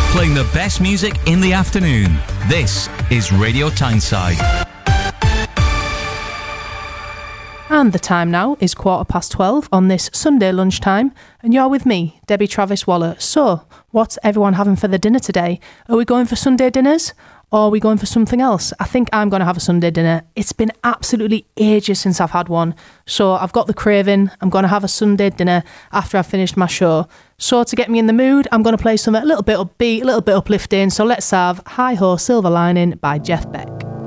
Playing the best music in the afternoon. This is Radio Tyneside. And the time now is 12:15 on this Sunday lunchtime, and you're with me, Debbie Travis Waller. So, what's everyone having for their dinner today? Are we going for Sunday dinners? Or are we going for something else? I think I'm going to have a Sunday dinner. It's been absolutely ages since I've had one. So I've got the craving. I'm going to have a Sunday dinner after I've finished my show. So to get me in the mood, I'm going to play something a little bit upbeat, a little bit uplifting. So let's have Hi Ho Silver Lining by Jeff Beck.